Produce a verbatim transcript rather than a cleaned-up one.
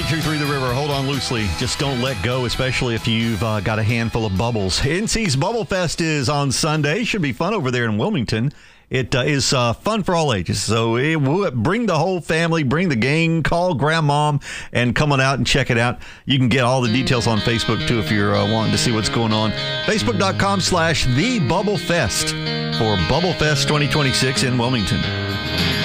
ninety-two point three The River. Hold on loosely. Just don't let go, especially if you've uh, got a handful of bubbles. N C's Bubble Fest is on Sunday. Should be fun over there in Wilmington. It uh, is uh, fun for all ages. So it will bring the whole family, bring the gang, call grandmom, and come on out and check it out. You can get all the details on Facebook, too, if you're uh, wanting to see what's going on. Facebook.com slash The Bubble Fest for Bubble Fest twenty twenty-six in Wilmington.